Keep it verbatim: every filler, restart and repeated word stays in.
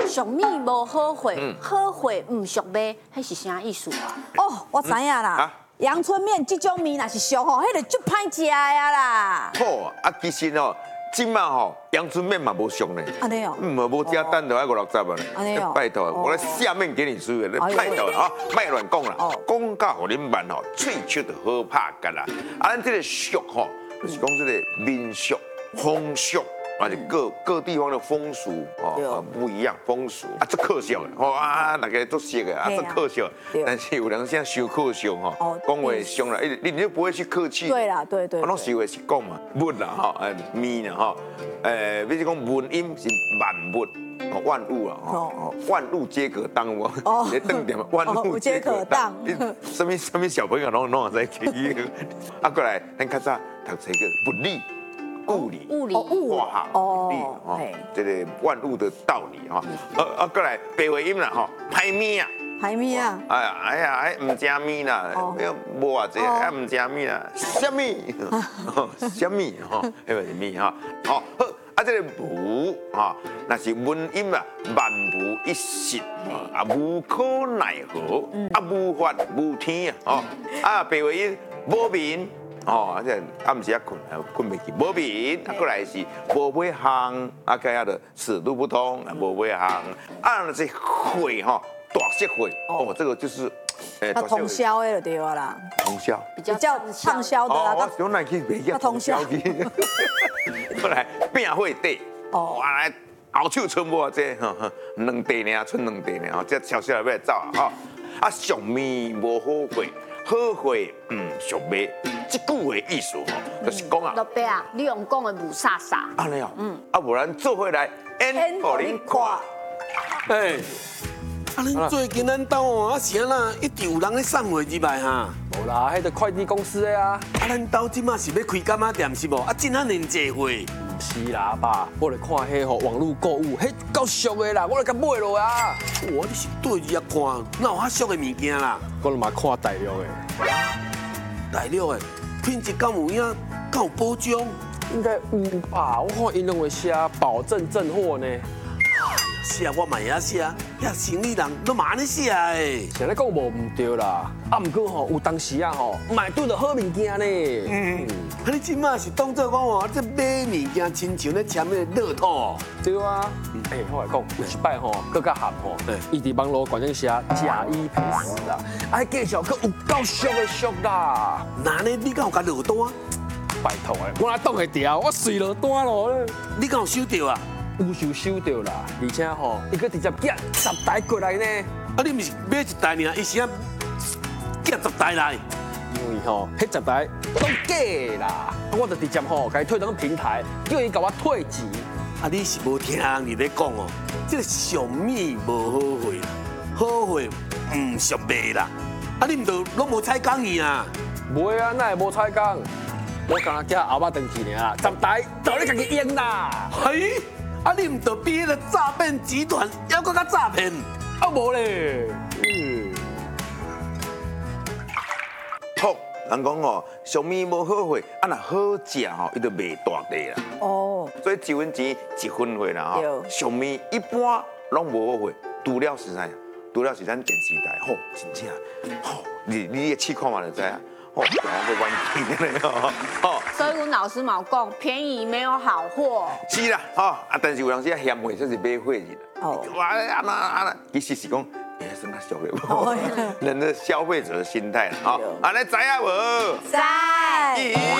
俗米无好货，好货唔俗卖，迄是啥意思啊？ 哦，我知影啦。阳春面这种面若是俗吼，迄个足歹食呀啦。 好啊，其实哦，今嘛吼阳春面嘛无俗呢。 安尼哦。 嗯，无加蛋的要五六十啊呢。 安尼哦。 拜托，我来下面给你吃的，拜托啊，卖乱讲啦。哦。讲到互恁慢吼，喙手就好拍干啦。啊，咱这个俗吼，就是讲这个民俗、风俗。而且各各地方的风俗哦不一样，风俗啊，这可笑的，哦啊，大家都熟的啊，这可笑。但是有人现在修客笑哈，讲话凶了，你你就不会去客气。 对啦，对对。 我拢修的是讲嘛，物啦哈，哎面啦哈，诶，比如讲文音是万物。哦，万物啊，哦，万物皆可当我，你瞪点嘛，万物皆可当。什么什么小朋友拢拢在记啊，过来，咱较早读这个物理。物理、 物理、 化学、力哈，这个万物的道理哈。呃啊，过来白话音啦哈，歹面啊， 歹面啊， 哎呀哎呀，哎唔食面啦，无偌济，哎唔食面啦，什么？什么哈？迄个是面哈。好，好啊，这个无哈，那是文音啊，万无一失啊，无可奈何啊，无法无天啊，啊白话音无面。哦，即暗时啊困，困袂去，无眠，啊，过来是无尾行，啊，个下的此路不通，无尾行，啊，那是会哈，大社会，哦，这个就是， 诶，通宵的就对啦， 通宵， 比较畅销的啦， 我想来去袂晓通宵去，过来变会底，哦，来后手剩无这，两地呢，剩两地呢，这小小要走啊，哈，啊，上面无好货。好货唔俗卖，这句话意思吼，就是讲啊， 老伯啊，你用讲的无啥啥， 安尼哦，嗯，啊，不然做回来演给恁看。 哎，啊，恁最近咱兜哦，啊是安那一直有人咧送货入来哈？ 无啦，迄个快递公司的啊。 啊，咱兜即马是要开干妈店是无？啊，真啊恁济货。 是啦爸，我来看迄吼网络购物，迄够俗的啦，我来甲买落啊。 哇，你是对日啊看，哪有遐俗的物件啦？ 我嘛看大陆的， 大陆的品质敢有影，敢有保障？ 应该有吧？我看因拢会写保证正货呢。 写我嘛会写，遐生意人都嘛安尼写诶。 现在讲无唔对啦，啊毋过吼有当时啊吼买对着好物件呢。 嗯，啊你即马是当做讲哦，这买物件亲像咧签迄个乐透。 对啊，哎，我来讲，有一摆吼，更较合吼，伊伫网络关键写假一赔十啦，啊，介绍佫有够俗的俗啦。 那呢，你敢有甲落单？ 拜托诶，我哪挡会掉？我随落单咯。 你敢有收到啊？ 有收收到啦，而且吼，伊佫直接寄十台过来呢。 啊，你毋是买一台尔，伊是啊寄十台来。 因为吼，迄十台都假啦，我就直接吼，甲伊退到平台，叫伊甲我退钱。 啊，你是无听人咧讲哦，这个上面无好货，好货唔俗卖啦。啊，你唔着拢无采工去啊？ 袂啊，哪会无采工？我刚刚寄后摆登去尔，十台就你家己用啦。 嘿。啊！你唔着比迄个诈骗集团还搁较诈骗？ 啊无咧。嗯。 好，人讲哦，上面无好货，啊若好食吼，伊就卖大地啦。哦。所以一分钱一分货啦吼。上面一般拢无好货，除了是啥？除了是咱电视台，吼，真正，吼，你你试看嘛就知啊。哦，会玩便的哦，哦， 所以阮老师冇讲，便宜没有好货。 是啦，吼啊，但是有人是嫌货，就是买货去啦。哦，哇，啊那啊那，其实是讲，也是那俗的，人的消费者的心态啦，哈，啊，你知影无？ 知。